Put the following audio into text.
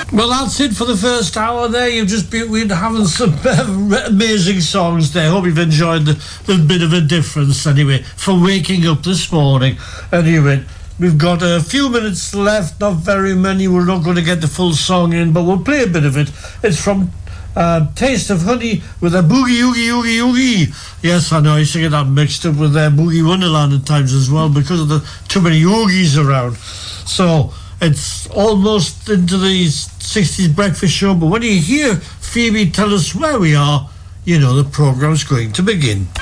Well, that's it for the first hour there. You've just been having some amazing songs there. Hope you've enjoyed the bit of a difference anyway for waking up this morning. Anyway, we've got a few minutes left, not very many. We're not going to get the full song in, but we'll play a bit of it. It's from Taste of Honey with a Boogie Oogie Oogie Oogie. Yes, I know, I used to get that mixed up with Boogie Wonderland at times as well because of the too many oogies around. So it's almost into the 60s breakfast show, but when you hear Phoebe tell us where we are, you know the program's going to begin.